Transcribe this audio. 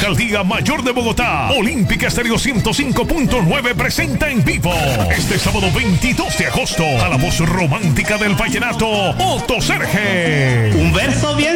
Alcaldía Mayor de Bogotá. Olímpica Estéreo 105.9 presenta en vivo este sábado 22 de agosto a la voz romántica del vallenato, Otto Serge. Un verso bien